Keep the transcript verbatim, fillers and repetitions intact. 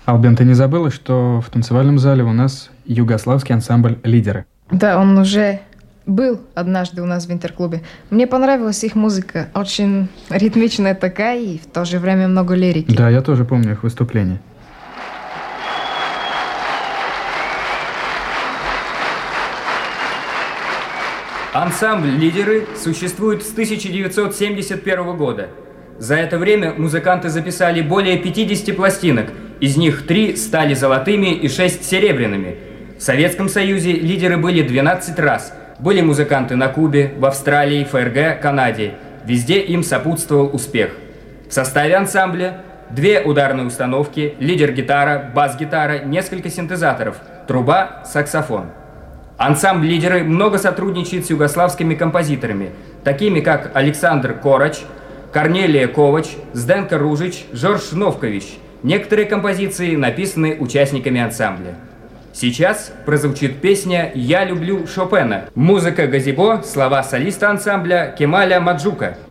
Албин, ты не забыла, что в танцевальном зале у нас югославский ансамбль «Лидеры»? Да, он уже был однажды у нас в Интерклубе. Мне понравилась их музыка. Очень ритмичная такая и в то же время много лирики. Да, я тоже помню их выступление. Ансамбль «Лидеры» существует с тысяча девятьсот семьдесят первого года. За это время музыканты записали более пятидесяти пластинок, из них три стали золотыми и шесть серебряными. В Советском Союзе «Лидеры» были двенадцать раз. Были музыканты на Кубе, в Австралии, ФРГ, Канаде. Везде им сопутствовал успех. В составе ансамбля две ударные установки, лидер-гитара, бас-гитара, несколько синтезаторов, труба, саксофон. Ансамбль «Лидеры» много сотрудничает с югославскими композиторами, такими как Александр Корач, Корнелия Ковач, Зденко Ружич, Жорж Новкович. Некоторые композиции написаны участниками ансамбля. Сейчас прозвучит песня «Я люблю Шопена». Музыка Газибо, слова солиста ансамбля Кемаля Маджука.